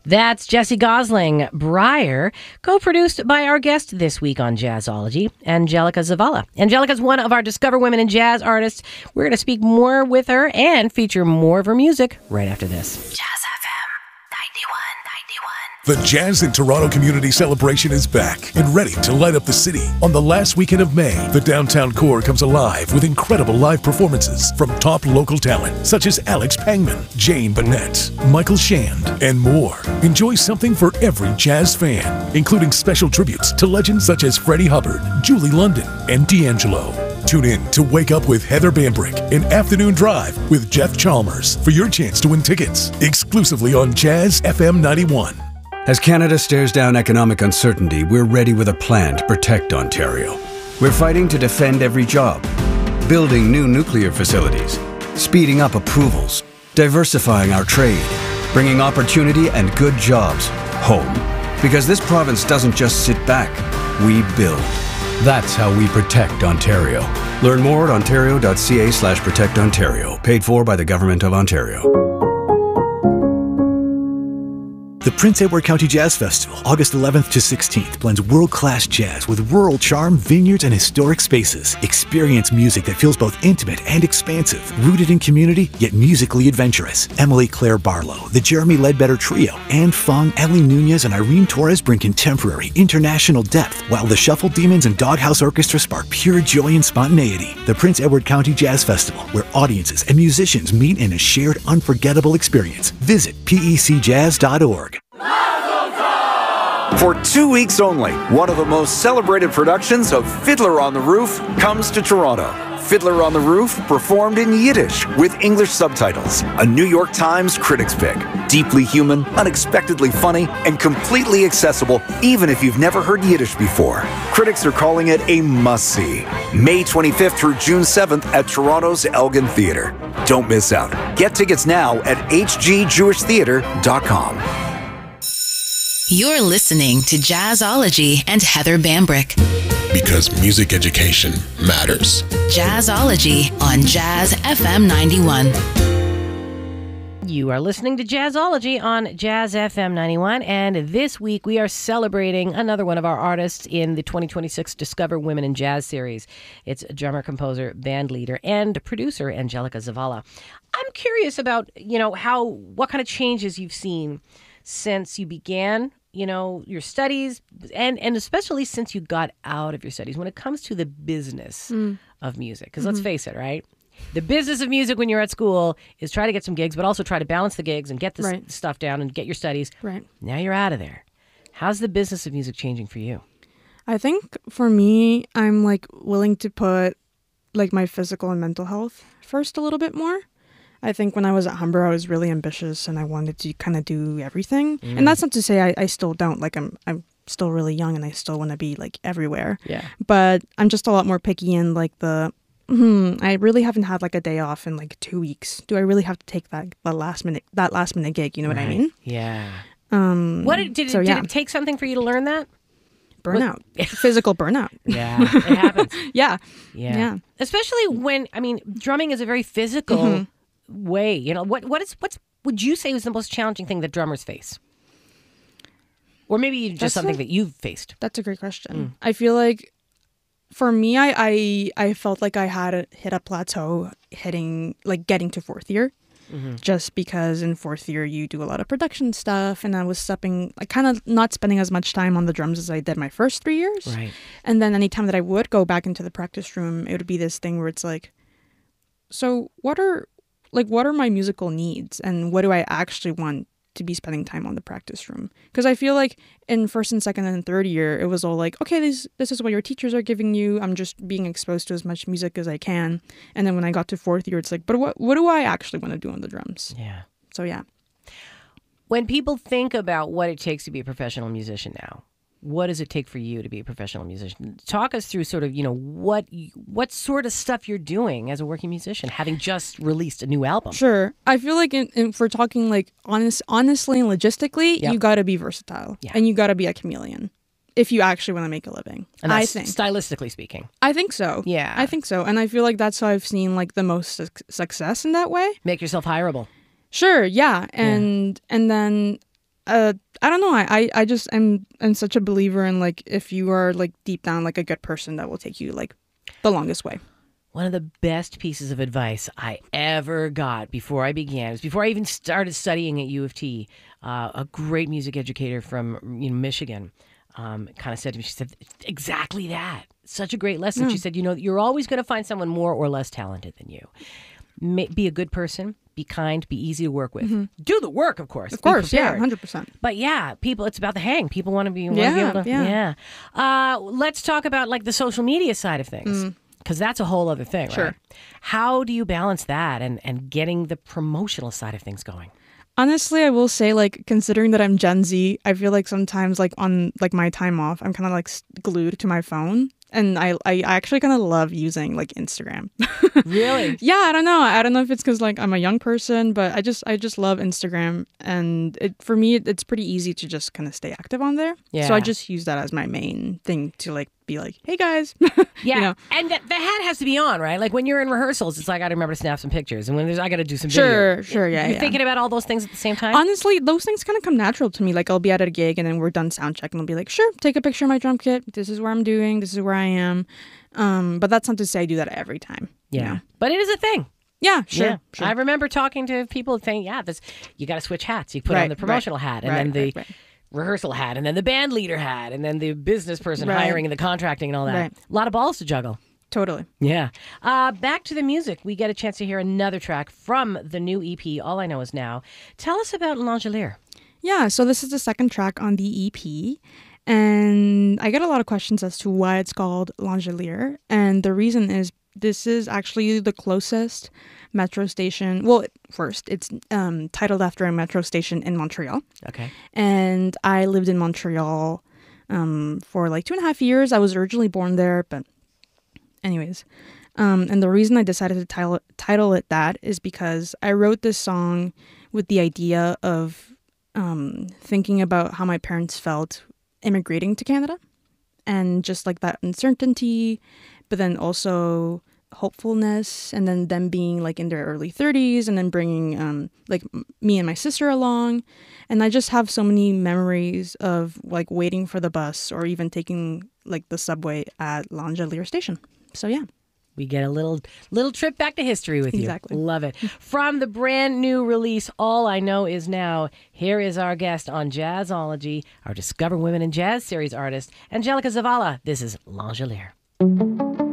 That's Jesse Gosling, Briar, co-produced by our guest this week on Jazzology, Angelica Zavala. Angelica's one of our Discover Women in Jazz artists. We're going to speak more with her and feature more of her music right after this. Jazz FM 91. The Jazz in Toronto Community Celebration is back and ready to light up the city. On the last weekend of May, the downtown core comes alive with incredible live performances from top local talent such as Alex Pangman, Jane Bennett, Michael Shand, and more. Enjoy something for every jazz fan, including special tributes to legends such as Freddie Hubbard, Julie London, and D'Angelo. Tune in to Wake Up with Heather Bambrick and Afternoon Drive with Jeff Chalmers for your chance to win tickets exclusively on Jazz FM 91. As Canada stares down economic uncertainty, we're ready with a plan to protect Ontario. We're fighting to defend every job, building new nuclear facilities, speeding up approvals, diversifying our trade, bringing opportunity and good jobs home. Because this province doesn't just sit back, we build. That's how we protect Ontario. Learn more at ontario.ca/protectontario. Paid for by the Government of Ontario. The Prince Edward County Jazz Festival, August 11th to 16th, blends world-class jazz with rural charm, vineyards, and historic spaces. Experience music that feels both intimate and expansive, rooted in community, yet musically adventurous. Emily Claire Barlow, the Jeremy Ledbetter Trio, Anne Fung, Ellie Nunez, and Irene Torres bring contemporary, international depth, while the Shuffle Demons and Doghouse Orchestra spark pure joy and spontaneity. The Prince Edward County Jazz Festival, where audiences and musicians meet in a shared, unforgettable experience. Visit pecjazz.org. For 2 weeks only, one of the most celebrated productions of Fiddler on the Roof comes to Toronto. Fiddler on the Roof, performed in Yiddish with English subtitles. A New York Times critics pick. Deeply human, unexpectedly funny, and completely accessible even if you've never heard Yiddish before. Critics are calling it a must-see. May 25th through June 7th at Toronto's Elgin Theatre. Don't miss out. Get tickets now at hgjewishtheatre.com. You're listening to Jazzology and Heather Bambrick. Because music education matters. Jazzology on Jazz FM 91. You are listening to Jazzology on Jazz FM 91, and this week we are celebrating another one of our artists in the 2026 Discover Women in Jazz series. It's drummer, composer, band leader, and producer Angelica Zavala. I'm curious about, what kind of changes you've seen since you began, your studies, and especially since you got out of your studies when it comes to the business of music. Because let's face it, right? The business of music when you're at school is try to get some gigs, but also try to balance the gigs and get this stuff down and get your studies. Right. Now you're out of there. How's the business of music changing for you? I think for me, I'm willing to put my physical and mental health first a little bit more. I think when I was at Humber, I was really ambitious and I wanted to kind of do everything. And that's not to say I still don't. I'm still really young and I still want to be everywhere. Yeah. But I'm just a lot more picky in I really haven't had a day off in 2 weeks. Do I really have to take that last minute gig? You know what I mean? Yeah. Did it take something for you to learn that? Burnout. Physical burnout. Yeah, it happens. Yeah. Especially when, drumming is a very physical way. What would you say was the most challenging thing that drummers face? Or maybe just something that you've faced? That's a great question. I feel for me, I felt like I had hit a plateau getting to fourth year. Just because in fourth year you do a lot of production stuff, and I was kind of not spending as much time on the drums as I did my first 3 years. Right. And then anytime that I would go back into the practice room, it would be this thing where it's so what are my musical needs, and what do I actually want to be spending time on the practice room? Because I feel in first and second and third year, it was all okay, this is what your teachers are giving you. I'm just being exposed to as much music as I can. And then when I got to fourth year, it's but what do I actually want to do on the drums? Yeah. So yeah. When people think about what it takes to be a professional musician now, what does it take for you to be a professional musician? Talk us through sort of, what sort of stuff you're doing as a working musician, having just released a new album. Sure. I feel if we're talking honestly and logistically, you got to be versatile and you got to be a chameleon if you actually want to make a living. And that's, I think, stylistically speaking. I think so. Yeah. I think so. And I feel that's how I've seen the most success in that way. Make yourself hireable. Sure. Yeah. And then I don't know. I just am such a believer in like if you are like deep down like a good person, that will take you like the longest way. One of the best pieces of advice I ever got before I began, it was before I even started studying at U of T, a great music educator from Michigan kind of said to me, she said, exactly that. Such a great lesson. She said, you're always going to find someone more or less talented than you. Be a good person, be kind, be easy to work with. Do the work, of course. Of course, yeah, 100%. But yeah, people, it's about the hang. People want to be able to, let's talk about like the social media side of things. Because that's a whole other thing, right? How do you balance that and getting the promotional side of things going? Honestly, I will say, like, considering that I'm Gen Z, I feel like sometimes, like, on, like, my time off, I'm kind of, like, glued to my phone. And I actually kind of love using, like, Instagram. Really? Yeah, I don't know. I don't know if it's because, like, I'm a young person, but I just love Instagram. And for me, it's pretty easy to just kind of stay active on there. Yeah. So I just use that as my main thing to, like, be like, hey, guys. Yeah. And the hat has to be on, right? Like, when you're in rehearsals, it's like, I got to remember to snap some pictures. And when I got to do some video. Sure, yeah. You're thinking about all those things at the same time? Honestly, those things kind of come natural to me. Like, I'll be at a gig and then we're done sound check and I'll be like, sure, take a picture of my drum kit. This is where I'm doing. This is where I am. But that's not to say I do that every time. Yeah. You know? But it is a thing. Yeah, sure. I remember talking to people saying, you got to switch hats. You put on the promotional hat and then the rehearsal hat and then the band leader hat and then the business person hiring and the contracting and all that. A lot of balls to juggle. Totally. Yeah. Back to the music. We get a chance to hear another track from the new EP, All I Know Is Now. Tell us about L'Angelier. Yeah, so this is the second track on the EP. And I get a lot of questions as to why it's called L'Angelier. And the reason is this is actually the closest metro station. Well, first, it's titled after a metro station in Montreal. Okay. And I lived in Montreal for like 2.5 years. I was originally born there, but anyways. And the reason I decided to title it that is because I wrote this song with the idea of thinking about how my parents felt immigrating to Canada and just like that uncertainty, but then also hopefulness, and then them being like in their early 30s and then bringing like me and my sister along. And I just have so many memories of like waiting for the bus or even taking like the subway at L'Angelier station. So yeah. We get a little trip back to history with you. Exactly. Love it. From the brand new release, All I Know Is Now, here is our guest on Jazzology, our Discover Women in Jazz series artist, Angelica Zavala. This is L'Angelier.